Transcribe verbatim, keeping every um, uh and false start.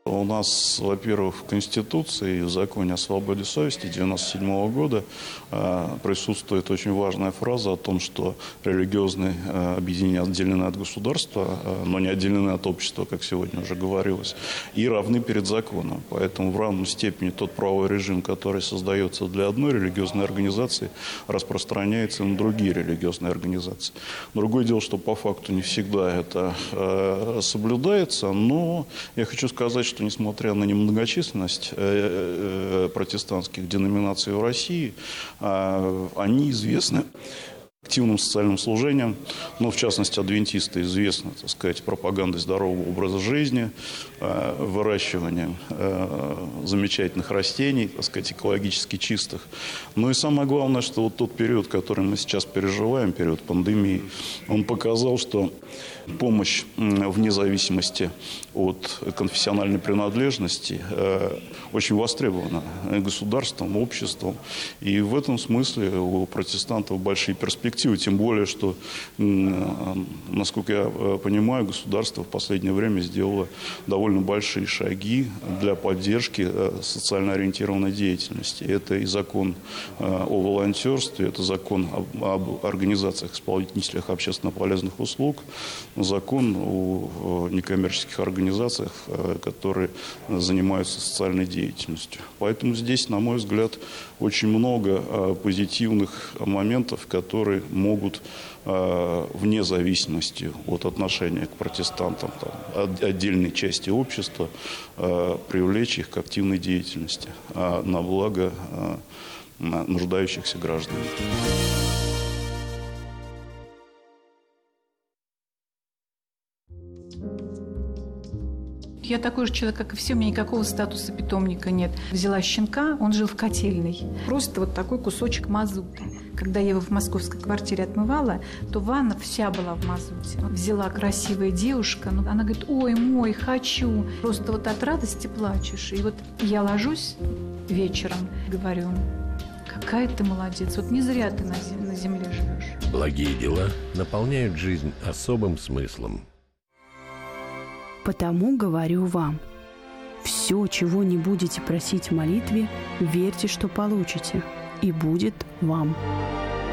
У нас, во-первых, в Конституции и в Законе о свободе совести девяносто седьмого года э, присутствует очень важная фраза о том, что религиозные э, объединения отделены от государства, э, но не отделены от общества, как сегодня уже говорилось, и равны перед законом. Поэтому в равной степени тот правовой режим, который создается для одной религиозной организации, распространяется на другие религиозные организации. Другое дело, что по факту не всегда это э, соблюдается, но я хочу сказать, что что, несмотря на немногочисленность протестантских деноминаций в России, они известны активным социальным служением, но в частности адвентисты известны, так сказать, пропагандой здорового образа жизни, выращиванием замечательных растений, так сказать, экологически чистых. Ну и самое главное, что вот тот период, который мы сейчас переживаем, период пандемии, он показал, что помощь вне зависимости от конфессиональной принадлежности очень востребована государством, обществом. И в этом смысле у протестантов большие перспективы. Тем более, что, насколько я понимаю, государство в последнее время сделало довольно большие шаги для поддержки социально ориентированной деятельности. Это и закон о волонтерстве, это закон об организациях-исполнителях общественно полезных услуг, закон о некоммерческих организациях, которые занимаются социальной деятельностью. Поэтому здесь, на мой взгляд, очень много позитивных моментов, которые могут вне зависимости от отношения к протестантам, там, отдельной части общества, привлечь их к активной деятельности на благо нуждающихся граждан. Я такой же человек, как и все, у меня никакого статуса питомника нет. Взяла щенка, он жил в котельной. Просто вот такой кусочек мазута. Когда я его в московской квартире отмывала, то ванна вся была в мазуте. Взяла красивая девушка, ну, она говорит: ой, мой, хочу. Просто вот от радости плачешь. И вот я ложусь вечером, говорю: какая ты молодец, вот не зря ты на земле живешь. Благие дела наполняют жизнь особым смыслом. Потому говорю вам, все, чего не будете просить в молитве, верьте, что получите, и будет вам.